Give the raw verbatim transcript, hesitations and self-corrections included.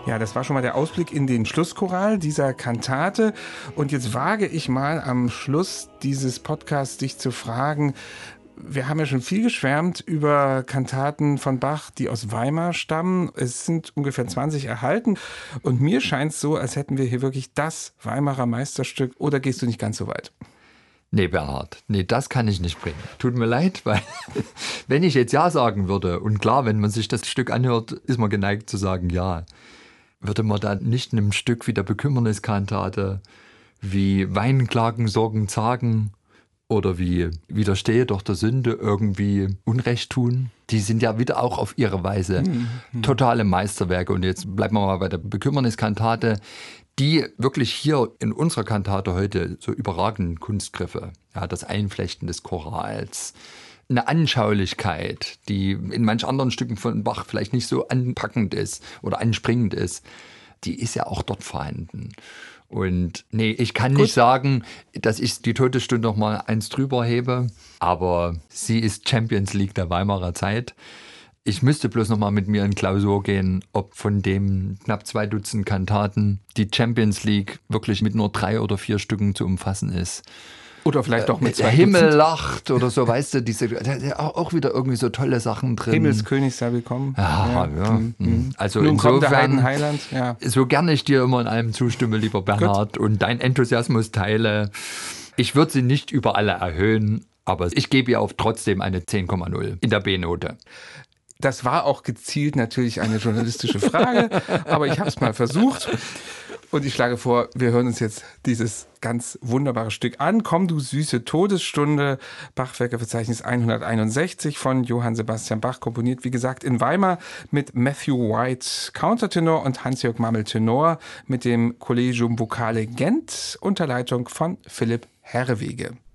Ja, das war schon mal der Ausblick in den Schlusschoral dieser Kantate. Und jetzt wage ich mal am Schluss dieses Podcasts dich zu fragen, wir haben ja schon viel geschwärmt über Kantaten von Bach, die aus Weimar stammen. Es sind ungefähr zwanzig erhalten. Und mir scheint es so, als hätten wir hier wirklich das Weimarer Meisterstück. Oder gehst du nicht ganz so weit? Nee, Bernhard, nee, das kann ich nicht bringen. Tut mir leid, weil wenn ich jetzt Ja sagen würde, und klar, wenn man sich das Stück anhört, ist man geneigt zu sagen Ja, würde man da nicht einem Stück wie der Bekümmerniskantate, wie Weinen, Klagen, Sorgen, Zagen oder wie Widerstehe doch der Sünde irgendwie Unrecht tun? Die sind ja wieder auch auf ihre Weise mhm. totale Meisterwerke. Und jetzt bleiben wir mal bei der Bekümmerniskantate, die wirklich hier in unserer Kantate heute so überragenden Kunstgriffe, ja, das Einflechten des Chorals, eine Anschaulichkeit, die in manch anderen Stücken von Bach vielleicht nicht so anpackend ist oder anspringend ist, die ist ja auch dort vorhanden. Und nee, ich kann Gut. nicht sagen, dass ich die Todesstunde noch mal eins drüber hebe, aber sie ist Champions League der Weimarer Zeit. Ich müsste bloß noch mal mit mir in Klausur gehen, ob von dem knapp zwei Dutzend Kantaten die Champions League wirklich mit nur drei oder vier Stücken zu umfassen ist. Oder vielleicht doch mit zwei Der Himmel Dutzend. lacht oder so, weißt du, diese, auch wieder irgendwie so tolle Sachen drin. Himmelskönig sei willkommen. Ja, ja. ja. Mhm. Also Nun insofern, kommt der Heidenheiland. Ja. So gerne ich dir immer in allem zustimme, lieber Bernhard, Gut. und deinen Enthusiasmus teile. Ich würde sie nicht über alle erhöhen, aber ich gebe ihr auf trotzdem eine zehn Komma null in der B-Note. Das war auch gezielt natürlich eine journalistische Frage, aber ich habe es mal versucht. Und ich schlage vor, wir hören uns jetzt dieses ganz wunderbare Stück an. Komm, du süße Todesstunde, Bachwerkeverzeichnis hunderteinundsechzig von Johann Sebastian Bach, komponiert, wie gesagt, in Weimar mit Matthew White Countertenor und Hans-Jörg Mammel Tenor mit dem Collegium Vocale Gent unter Leitung von Philipp Herrewege.